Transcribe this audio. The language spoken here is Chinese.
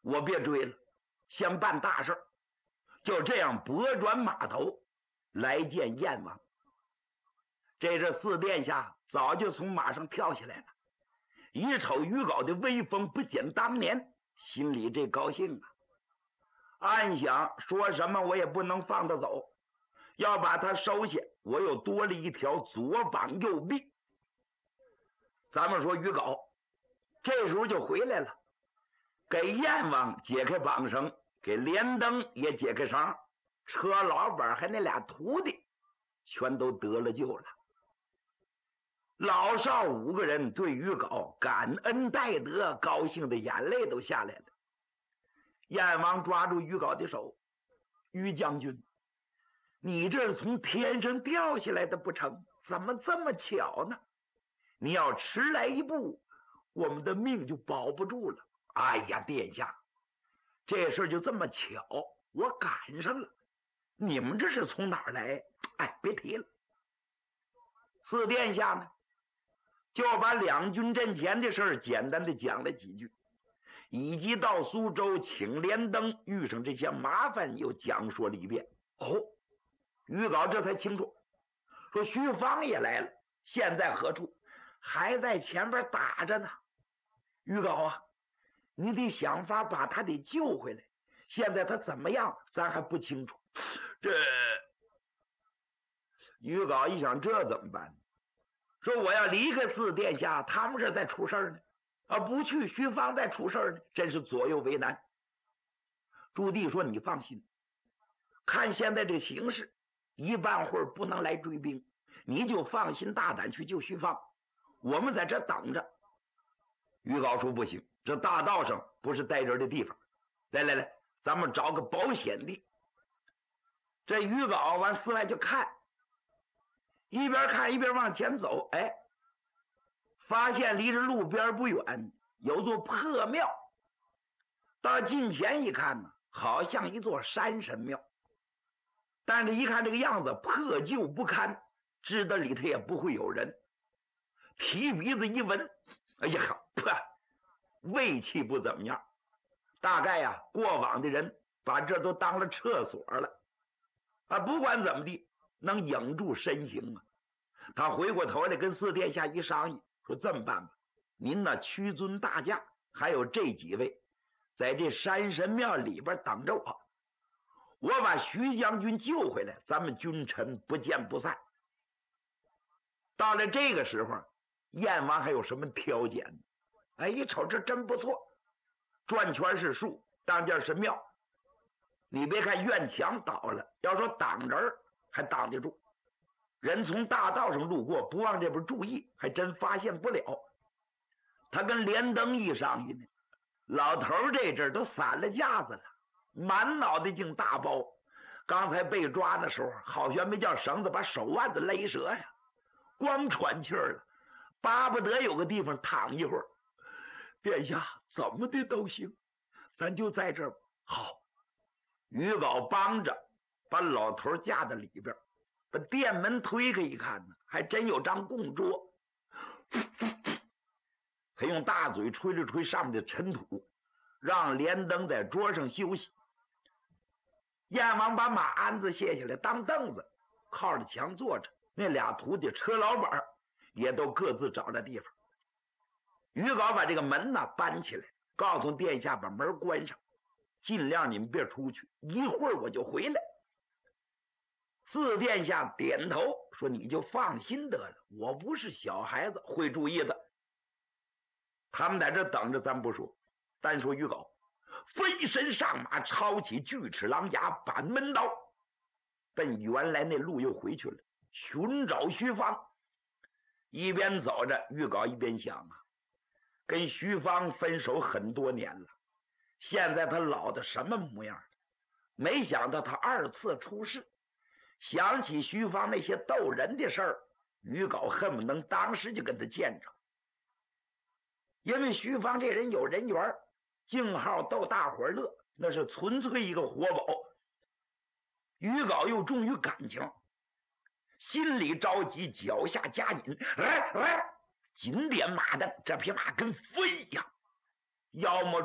我别追了，先办大事。就这样拨转马头来见燕王。这是四殿下早就从马上跳下来了，一瞅于皋的威风不减当年，心里这高兴啊，暗想说什么我也不能放他走，要把他收下，我又多了一条左膀右臂。咱们说于皋这时候就回来了，给燕王解开绑绳，给连登也解开绳，车老板还那俩徒弟全都得了救了。老少5个人对于皋感恩戴德，高兴的眼泪都下来了。燕王抓住于皋的手，于将军，你这是从天上掉下来的不成？怎么这么巧呢？你要迟来一步，我们的命就保不住了。哎呀，殿下，这事就这么巧，我赶上了。你们这是从哪儿来？哎，别提了。四殿下呢，就把两军阵前的事简单的讲了几句，以及到苏州请连登遇上这些麻烦又讲说了一遍。于皋这才清楚，说徐芳也来了，现在何处？还在前边打着呢。于皋啊，你得想法把他得救回来，现在他怎么样咱还不清楚。这于皋一想，这怎么办？说我要离开四殿下，他们这在出事呢，不去徐芳在出事呢，真是左右为难。朱棣说你放心，看现在这形势，一半会儿不能来追兵，你就放心大胆去救徐芳，我们在这等着。于皋说不行，这大道上不是待人的地方，来，咱们找个保险地。这于皋往四外就看，一边看一边往前走，发现离着路边不远有座破庙，到近前一看呢，好像一座山神庙，但是一看这个样子破旧不堪，知道里头也不会有人。提鼻子一闻，哎呀，味气不怎么样，大概呀，过往的人把这都当了厕所了不管怎么地，能影住身形啊。他回过头来跟四殿下一商议，说这么办吧，您呢屈尊大驾还有这几位在这山神庙里边等着我把徐将军救回来，咱们君臣不见不散。到了这个时候，燕王还有什么挑拣？一瞅这真不错，转圈是树，当间是庙。你别看院墙倒了，要说挡人还挡得住，人从大道上路过不往这边注意，还真发现不了。他跟连登一商议呢，老头这阵都散了架子了，满脑袋净大包，刚才被抓的时候好悬没叫绳子把手腕子勒折呀，光喘气儿了，巴不得有个地方躺一会儿。殿下怎么的都行，咱就在这儿。好，于皋帮着把老头架在里边，把店门推开一看呢，还真有张供桌。他用大嘴吹了吹上面的尘土，让连登在桌上休息。燕王把马鞍子卸下来当凳子，靠着墙坐着，那俩徒弟车老板也都各自找着地方。于皋把这个门呢搬起来，告诉殿下把门关上，尽量你们别出去，一会儿我就回来。四殿下点头说你就放心得了，我不是小孩子，会注意的。他们在这等着咱不说，单说于皋飞身上马，抄起锯齿狼牙板门刀，奔原来那路又回去了，寻找徐芳。一边走着，于皋一边想跟徐芳分手很多年了，现在他老的什么模样？没想到他2次出事，想起徐芳那些逗人的事儿，于皋恨不能当时就跟他见着。因为徐芳这人有人缘，净好逗大伙乐，那是纯粹一个活宝。于皋又重于感情，心里着急，脚下加紧，来紧点马蹬，这匹马跟飞一样，要么